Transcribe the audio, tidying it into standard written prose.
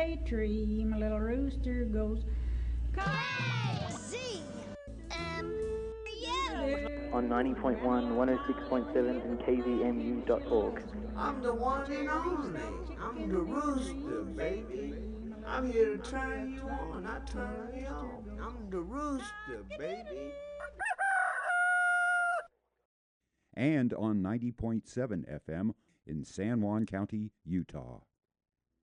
a tree, my little rooster goes. On 90.1, 106.7 and kvmu.org. I'm the one and only. I'm the rooster, baby. I'm here to turn you on, not turn you off. I'm the rooster, baby. And on 90.7 FM in San Juan County, Utah.